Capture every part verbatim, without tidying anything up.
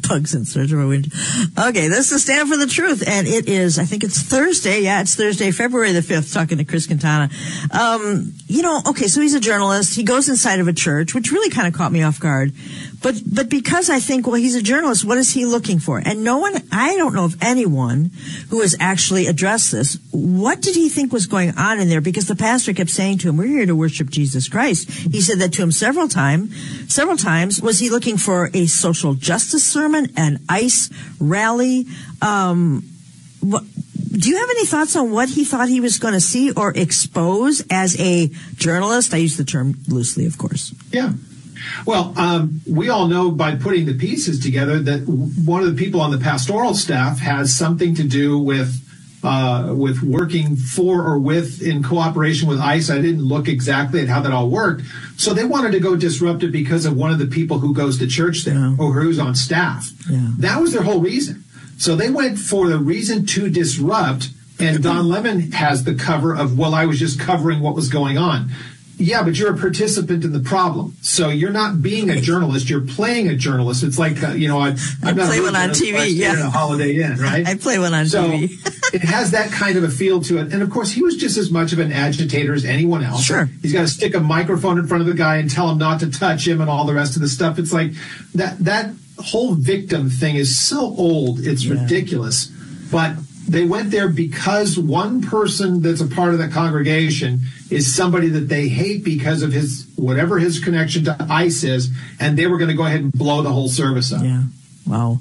bugs in search of a window. Okay, this is Stand for the Truth, and it is, I think it's Thursday. Yeah, it's Thursday, February the fifth, talking to Chris Quintana. Um, you know, okay, so he's a journalist. He goes inside of a church, which really kind of caught me off guard. But, but because I think, well, he's a journalist, what is he looking for? And no one, I don't know of anyone who has actually addressed this. What did he think was going on in there? Because the pastor kept saying to him, we're here to worship Jesus Christ. He said that to him several times. Several times. Was he looking for a social justice sermon, an ICE rally? Um, what, do you have any thoughts on what he thought he was going to see or expose as a journalist? I use the term loosely, of course. Yeah. Well, um, we all know by putting the pieces together that one of the people on the pastoral staff has something to do with uh, with working for or with in cooperation with ICE. I didn't look exactly at how that all worked. So they wanted to go disrupt it because of one of the people who goes to church there yeah. or who's on staff. Yeah. That was their whole reason. So they went for the reason to disrupt. And Don Lemon has the cover of, well, I was just covering what was going on. Yeah, but you're a participant in the problem. So you're not being a journalist. You're playing a journalist. It's like, uh, you know, I, I'm I not play one on T V. Yeah. In a Holiday Inn, right? I play one on so T V. It has that kind of a feel to it. And, of course, he was just as much of an agitator as anyone else. Sure. He's got to stick a microphone in front of the guy and tell him not to touch him and all the rest of the stuff. It's like that, that whole victim thing is so old. It's yeah. ridiculous. But they went there because one person that's a part of the congregation is somebody that they hate because of his, whatever his connection to ICE is, and they were going to go ahead and blow the whole service up. Yeah. Wow.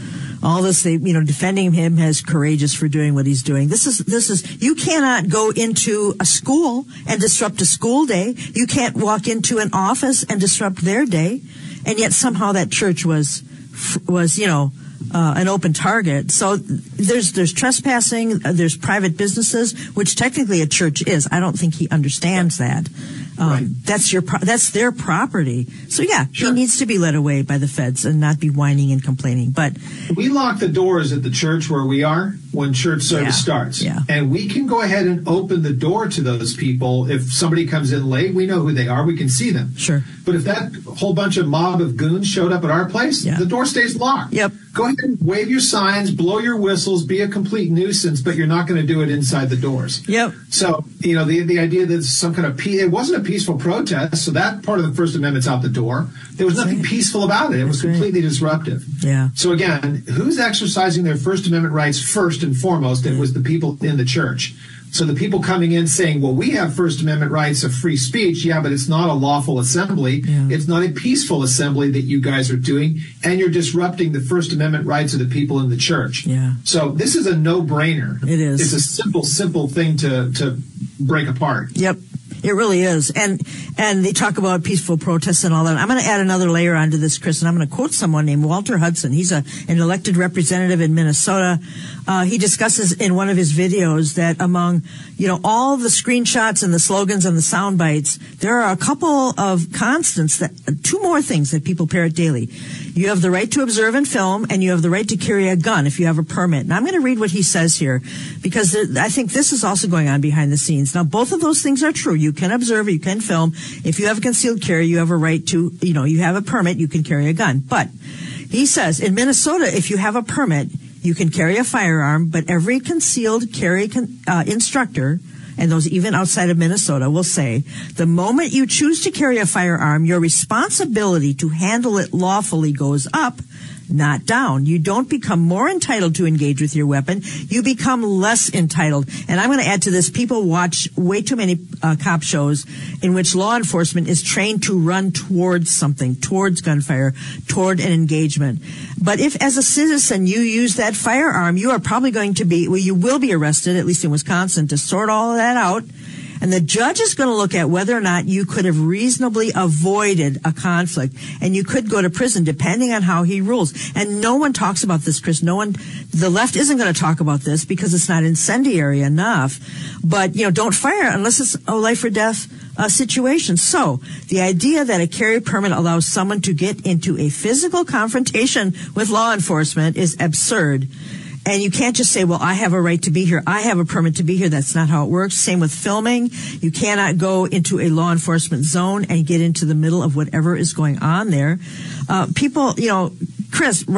All this, they, you know, defending him as courageous for doing what he's doing. This is, this is, you cannot go into a school and disrupt a school day. You can't walk into an office and disrupt their day. And yet somehow that church was, was, you know, Uh, an open target. So there's there's trespassing, uh, there's private businesses, which technically a church is. I don't think he understands that. Um, right. That's your pro- that's their property. So yeah, sure. He needs to be led away by the feds and not be whining and complaining. But we lock the doors at the church where we are when church service yeah, starts. Yeah. And we can go ahead and open the door to those people. If somebody comes in late, we know who they are. We can see them. Sure. But if that whole bunch of mob of goons showed up at our place, yeah. the door stays locked. Yep. Go ahead and wave your signs, blow your whistles, be a complete nuisance, but you're not going to do it inside the doors. Yep. So, you know, the the idea that some kind of pe- it wasn't a peaceful protest, so that part of the First Amendment's out the door. There was nothing peaceful about it. It was completely disruptive. Yeah. So again, who's exercising their First Amendment rights first and foremost? It was the people in the church. So the people coming in saying, well, we have First Amendment rights of free speech. Yeah, but it's not a lawful assembly. Yeah. It's not a peaceful assembly that you guys are doing. And you're disrupting the First Amendment rights of the people in the church. Yeah. So this is a no-brainer. It is. It's a simple, simple thing to, to break apart. Yep. It really is. And and they talk about peaceful protests and all that. I'm going to add another layer onto this, Chris, and I'm going to quote someone named Walter Hudson. He's a an elected representative in Minnesota. Uh, he discusses in one of his videos that among, you know, all the screenshots and the slogans and the sound bites, there are a couple of constants, that two more things that people parrot daily. You have the right to observe and film, and you have the right to carry a gun if you have a permit. And I'm going to read what he says here, because there, I think this is also going on behind the scenes. Now, both of those things are true. You can observe, you can film. If you have concealed carry, you have a right to, you know, you have a permit, you can carry a gun. But he says in Minnesota, if you have a permit, you can carry a firearm, but every concealed carry con, uh, instructor, and those even outside of Minnesota, will say, the moment you choose to carry a firearm, your responsibility to handle it lawfully goes up, not down. You don't become more entitled to engage with your weapon. You become less entitled. And I'm going to add to this, people watch way too many uh, cop shows in which law enforcement is trained to run towards something, towards gunfire, toward an engagement. But if as a citizen you use that firearm, you are probably going to be, well, you will be arrested, at least in Wisconsin, to sort all of that out. And the judge is going to look at whether or not you could have reasonably avoided a conflict. And you could go to prison depending on how he rules. And no one talks about this, Chris. No one, the left isn't going to talk about this because it's not incendiary enough. But, you know, don't fire unless it's a life or death uh, situation. So the idea that a carry permit allows someone to get into a physical confrontation with law enforcement is absurd. And you can't just say, well, I have a right to be here. I have a permit to be here. That's not how it works. Same with filming. You cannot go into a law enforcement zone and get into the middle of whatever is going on there. Uh, people, you know, Chris,